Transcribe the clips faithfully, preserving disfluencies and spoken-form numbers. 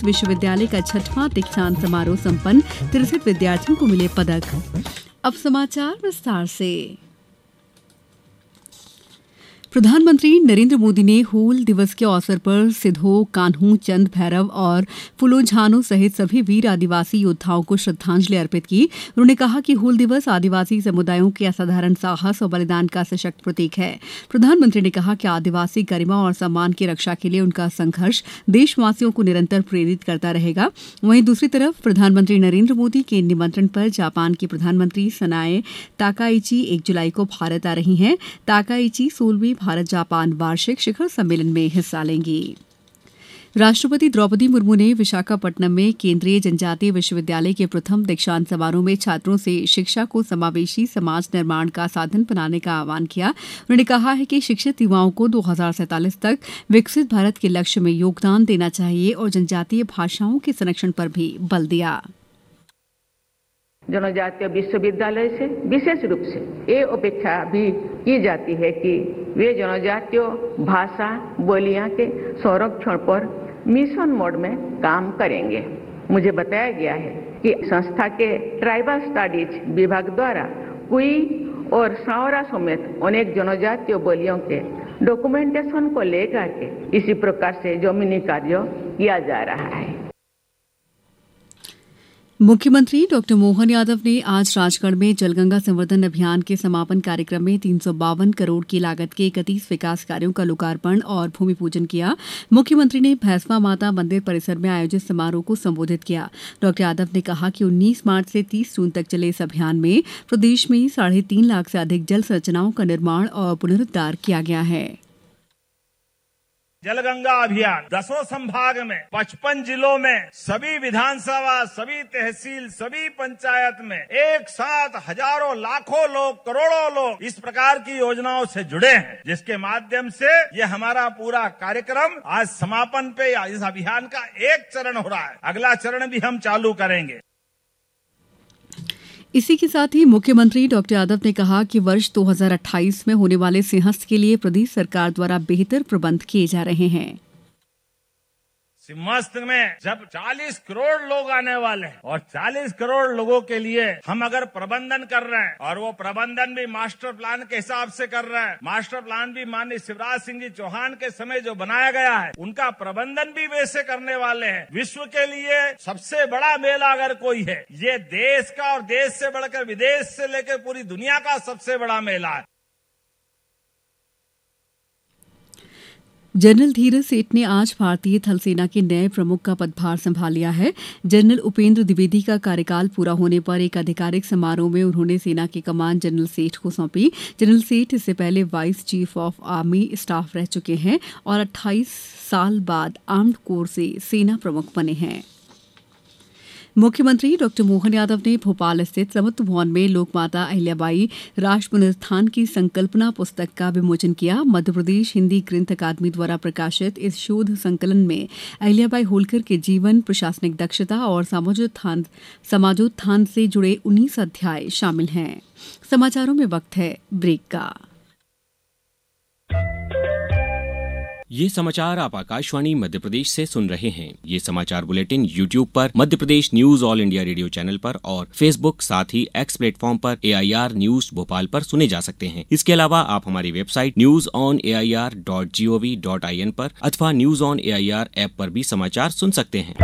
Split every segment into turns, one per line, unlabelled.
संस्कृत विश्वविद्यालय का छठवां दीक्षांत समारोह संपन्न, तिरसठ विद्यार्थियों को मिले पदक। अब समाचार विस्तार से। प्रधानमंत्री नरेंद्र मोदी ने हूल दिवस के अवसर पर सिधो, कान्हू, चंद भैरव और फुलोझानो सहित सभी वीर आदिवासी योद्धाओं को श्रद्धांजलि अर्पित की। उन्होंने कहा कि हूल दिवस आदिवासी समुदायों के असाधारण साहस और बलिदान का सशक्त प्रतीक है। प्रधानमंत्री ने कहा कि आदिवासी गरिमा और सम्मान की रक्षा के लिए उनका संघर्ष देशवासियों को निरंतर प्रेरित करता रहेगा। वहीं दूसरी तरफ प्रधानमंत्री नरेंद्र मोदी के निमंत्रण पर जापान की प्रधानमंत्री सनाए ताकाइची एक जुलाई को भारत आ रही हैं। ताकाइची सोलहवीं भारत जापान वार्षिक शिखर सम्मेलन में हिस्सा लेंगी। राष्ट्रपति द्रौपदी मुर्मू ने विशाखापट्टनम में केंद्रीय जनजातीय विश्वविद्यालय के प्रथम दीक्षांत समारोह में छात्रों से शिक्षा को समावेशी समाज निर्माण का साधन बनाने का आह्वान किया। उन्होंने कहा है कि शिक्षित युवाओं को दो हज़ार सैंतालीस तक विकसित भारत के लक्ष्य में योगदान देना चाहिए और जनजातीय भाषाओं के संरक्षण पर भी बल दिया।
जनजातीय विश्वविद्यालय से विशेष रूप से ये अपेक्षा भी की जाती है कि वे जनजातीय भाषा बोलियां के संरक्षण पर मिशन मोड में काम करेंगे। मुझे बताया गया है कि संस्था के ट्राइबल स्टडीज विभाग द्वारा कुई और सावरा समेत अनेक जनजातीय बोलियों के डॉक्यूमेंटेशन को लेकर के इसी प्रकार से जमीनी कार्य किया जा रहा है।
मुख्यमंत्री डॉक्टर मोहन यादव ने आज राजगढ़ में जलगंगा संवर्धन अभियान के समापन कार्यक्रम में तीन सौ बावन करोड़ की लागत के इकतीस विकास कार्यों का लोकार्पण और भूमि पूजन किया। मुख्यमंत्री ने भैंसवा माता मंदिर परिसर में आयोजित समारोह को संबोधित किया। डॉक्टर यादव ने कहा कि उन्नीस मार्च से तीस जून तक चले इस अभियान में प्रदेश में साढ़े तीन लाख से अधिक जल संरचनाओं का निर्माण और पुनरुद्धार किया गया है।
जलगंगा अभियान दसों संभाग में पचपन जिलों में सभी विधानसभा, सभी तहसील, सभी पंचायत में एक साथ हजारों लाखों लोग, करोड़ों लोग इस प्रकार की योजनाओं से जुड़े हैं, जिसके माध्यम से ये हमारा पूरा कार्यक्रम आज समापन पे इस अभियान का एक चरण हो रहा है। अगला चरण भी हम चालू करेंगे।
इसी के साथ ही मुख्यमंत्री डॉक्टर यादव ने कहा कि वर्ष दो हज़ार अट्ठाईस में होने वाले सिंहस्थ के लिए प्रदेश सरकार द्वारा बेहतर प्रबंध किए जा रहे हैं।
सिंहस्थ में जब चालीस करोड़ लोग आने वाले हैं और चालीस करोड़ लोगों के लिए हम अगर प्रबंधन कर रहे हैं और वो प्रबंधन भी मास्टर प्लान के हिसाब से कर रहे हैं, मास्टर प्लान भी माननीय शिवराज सिंह जी चौहान के समय जो बनाया गया है उनका प्रबंधन भी वैसे करने वाले हैं। विश्व के लिए सबसे बड़ा मेला अगर कोई है ये देश का, और देश से बढ़कर विदेश से लेकर पूरी दुनिया का सबसे बड़ा मेला है।
जनरल धीरज सेठ ने आज भारतीय थल सेना के नए प्रमुख का पदभार संभाल लिया है। जनरल उपेंद्र द्विवेदी का कार्यकाल पूरा होने पर एक आधिकारिक समारोह में उन्होंने सेना की कमान जनरल सेठ को सौंपी। जनरल सेठ इससे पहले vice chief of army staff रह चुके हैं और अट्ठाईस साल बाद आर्म्ड कोर से सेना प्रमुख बने हैं। मुख्यमंत्री डॉक्टर मोहन यादव ने भोपाल स्थित समत्व भवन में लोकमाता अहिल्याबाई राष्ट्र पुनरुत्थान की संकल्पना पुस्तक का विमोचन किया। मध्यप्रदेश हिंदी ग्रंथ अकादमी द्वारा प्रकाशित इस शोध संकलन में अहिल्याबाई होलकर के जीवन, प्रशासनिक दक्षता और समाजोत्थान समाजोत्थान से जुड़े उन्नीस अध्याय शामिल हैं। समाचारों में वक्त है ब्रेक का।
ये समाचार आप आकाशवाणी मध्य प्रदेश से सुन रहे हैं। ये समाचार बुलेटिन यूट्यूब पर Madhya Pradesh news all India radio channel पर और फेसबुक साथ ही एक्स प्लेटफॉर्म पर ए आई आर न्यूज भोपाल पर सुने जा सकते हैं। इसके अलावा आप हमारी website news on A I R dot G O V dot I N पर अथवा news on A I R app पर भी समाचार सुन सकते हैं।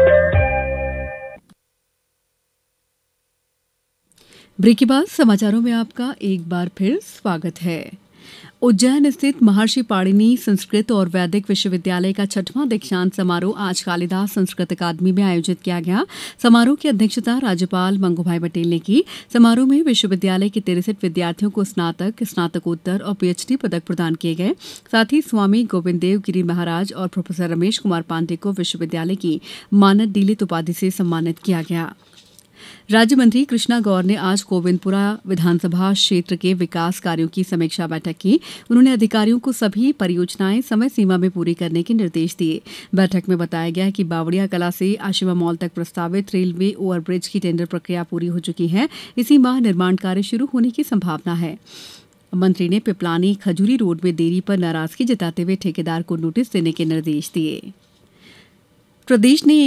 ब्रेक के बाद समाचारों में आपका एक बार फिर स्वागत है। उज्जैन स्थित महर्षि पाणिनि संस्कृत और वैदिक विश्वविद्यालय का छठवां दीक्षांत समारोह आज कालिदास संस्कृत अकादमी में आयोजित किया गया। समारोह की अध्यक्षता राज्यपाल मंगूभाई पटेल ने की। समारोह में विश्वविद्यालय के तिरसठ विद्यार्थियों को स्नातक, स्नातकोत्तर और पीएचडी पदक प्रदान किए गए। साथ ही स्वामी गोविंद देव गिरी महाराज और प्रोफेसर रमेश कुमार पांडे को विश्वविद्यालय की मानद डीलित उपाधि से सम्मानित किया गया। राज्य मंत्री कृष्णा गौर ने आज गोविंदपुरा विधानसभा क्षेत्र के विकास कार्यों की समीक्षा बैठक की। उन्होंने अधिकारियों को सभी परियोजनाएं समय सीमा में पूरी करने के निर्देश दिए। बैठक में बताया गया कि बावड़िया कला से आशिमा मॉल तक प्रस्तावित रेलवे ओवरब्रिज की टेंडर प्रक्रिया पूरी हो चुकी है। इसी माह निर्माण कार्य शुरू होने की संभावना है। मंत्री ने पिपलानी खजूरी रोड में देरी पर नाराजगी जताते हुए ठेकेदार को नोटिस देने के निर्देश दिए। प्रदेश ने